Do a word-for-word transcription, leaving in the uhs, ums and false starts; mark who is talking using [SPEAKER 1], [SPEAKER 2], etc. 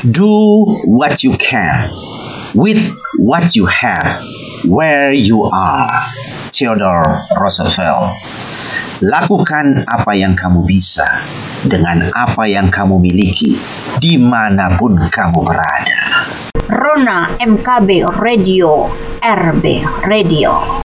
[SPEAKER 1] Do what you can with what you have where you are. Theodore Roosevelt. Lakukan apa yang kamu bisa dengan apa yang kamu miliki dimanapun kamu berada.
[SPEAKER 2] Rona M K B Radio, R B Radio.